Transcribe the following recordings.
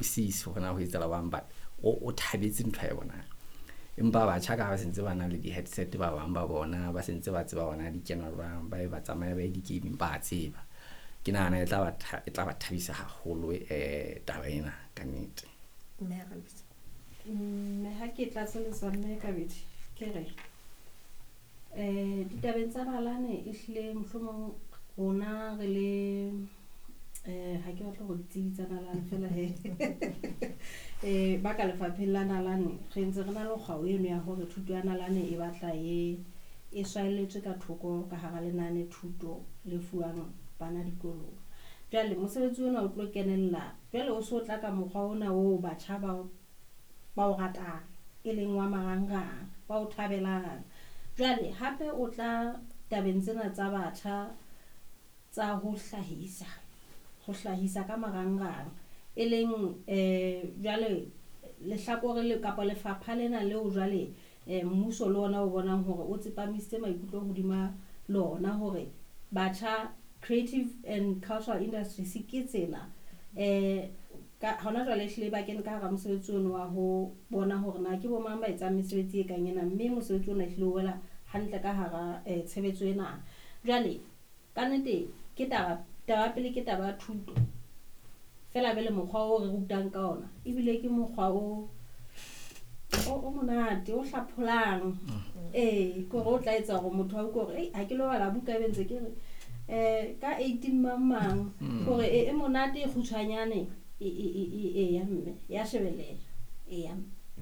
utlwisisi hore na ho etsala bang but o thabetse ntho ya bona empa batjha ka ba sentse bana le di-headset ba bang ba bona ba sentse ba tseba bona di-channel ba tsamaya ba di-gaming ba tseba ke nahana e tla ba thabisa haholo taba ena ka nnete. Mme ha ke tla tselesa mme ka bedi ke re ditabeng tsa nalane e hlile mohlomong rona re le ha ke batla go ditsebi tsa nalane fela ba ka lefapheng la nalane re ntse re na le kgwao eno ya hore thuto ya nalane e batla e swaeletswe ka thoko ka hara lenane thuto le fuwang bana dikolong. Jwale mosebetsi ona o tlo kenella jwale o so tla ka mokgwa ona o batjha ba o ratang e leng wa marangrang ba o thabelang. Jwale hape o tla tabeng tsena tsa batjha tsa ho hlahisa ka marangrang e leng jwale lehlakore le kapa lefapha lena leo jwale mmuso le ona o bonang hore o tsepamisitse maikutlo hodima lona hore batjha creative and cultural industries ke tsela ka hona jwale hlile ba kene ka hara mosebetsi ono wa ho bona hore na ke bo mang ba etsang mesebetsi e kang ena mme mosebetsi ona hlile o wela hantle ka hara tshebetso ena. Jwale ka nnete ke taba pele ke taba thuto fela be le mokgwa o re rutang ka ona ebile ke mokgwa o monate o hlapholang ko go tla etsa gore motho a utlwe gore ha ke lo bala buka e bentse ke re ka 18 mamang gore e monate e khutshwanyane ya mme ya shebeleha ya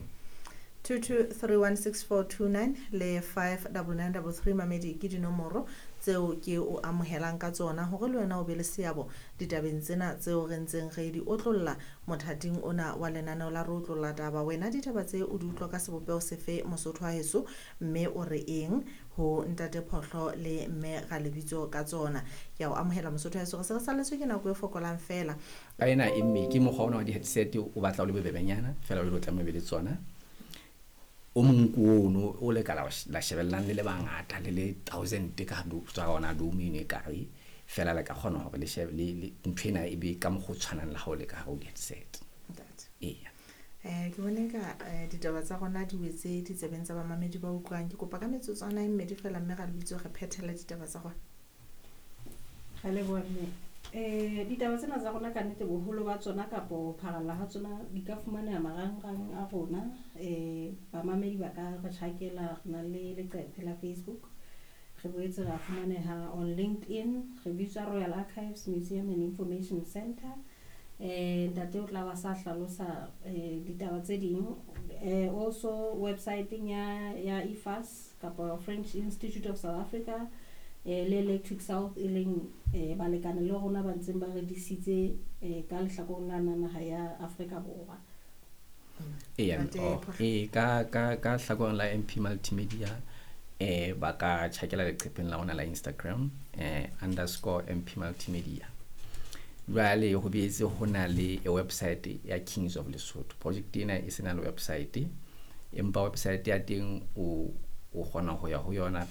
22316429 le 59933 mamedi ke dinomoro tseo ke o amohelang ka tsona hore le wena o be le seabo ditabeng tsena tseo re ntseng re di otlolla mothating ona wa lenaneo la re otlolla taba. Wena ditaba tse o di utlwa ka sebopeo sefe Mosotho wa heso mme o re eng ho Ntate Phohlo le mme ga lebitso ka tsona. Ke a o amohela Mosotho wa heso re se re saletswe ke nako e fokolang fela ka ena mme ke mokgwa ona wa di-headset o batla o le bebenyana fela o le tlamme be le tsona o monkuono o le ka la shebellang le bangata le 1000 ka tswa ona domine kae fela le ka kgona hore le shebe le nthwena e be ka mogho tshwanang la ho le ka ho headset ke bone ka ditaba tsa gona di wetse di tsebeng tsa ba mamedi ba utlwang ke kopa ka metsotswana e mmedi fela mme ga le bitso ge phethela ditaba tsa gona ga le bone ditaba tsena tsa rona ka nnete boholo ba tsona kapo pharalla ha tsona di ka fumaneha marangrang a rona bamamedi ba ka re tjhakela rena le leqephe la Facebook re boetse ra fumaneha on LinkedIn re bitswa Royal Archives Museum and Information Center ntate o tla ba sa hlalosa ditaba tse ding also website-eng ya IFAS kapa French Institute of South Africa le Electric South e leng balekane le rona ba ntseng ba re disitse ka lehlakoreng la naha ya Afrika Borwa ka hlakoreng la MP Multimedia ba ka tjhakela leqepheng la rona la Instagram _MP Multimedia. Jwale ho boetse ho na le website ya Kings of Lesotho. Project ena e sena le website empa website ya teng o kgona ho ya ho yona